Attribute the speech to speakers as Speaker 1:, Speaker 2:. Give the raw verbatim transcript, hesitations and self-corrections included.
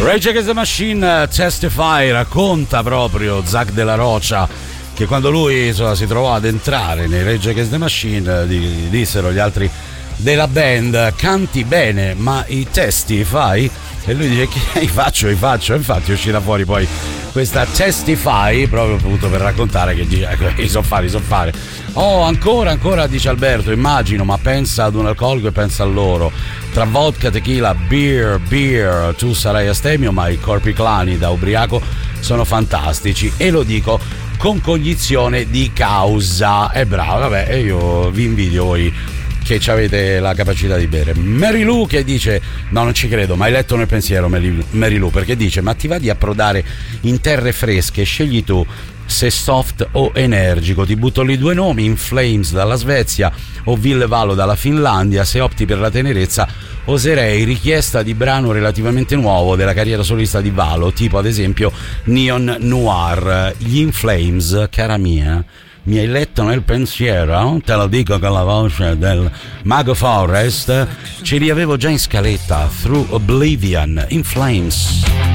Speaker 1: Rage Against the Machine, Testify, racconta proprio Zach Della Rocha che quando lui insomma, si trovò ad entrare nei Rage Against the Machine gli dissero gli altri della band: canti bene ma i testi fai? E lui dice: che i faccio, i faccio. E infatti è uscita fuori poi questa Testify proprio appunto per raccontare che dice: ecco, i so fare, i so fare. Oh, ancora, ancora, dice Alberto, immagino, ma pensa ad un alcolico e pensa a loro. Tra vodka, tequila, beer, beer, tu sarai astemio, ma i corpi clani da ubriaco sono fantastici. E lo dico con cognizione di causa. È bravo, vabbè, e io vi invidio voi che avete la capacità di bere. Mary Lou che dice: no, non ci credo, ma hai letto nel pensiero Mary, Mary Lou, perché dice: ma ti va di approdare in terre fresche, scegli tu se soft o energico, ti butto lì due nomi: In Flames dalla Svezia o Ville Valo dalla Finlandia. Se opti per la tenerezza oserei richiesta di brano relativamente nuovo della carriera solista di Valo, tipo ad esempio Neon Noir. Gli In Flames, cara mia, mi hai letto nel pensiero, te lo dico con la voce del Mago Forest, ce li avevo già in scaletta. Through Oblivion, In Flames.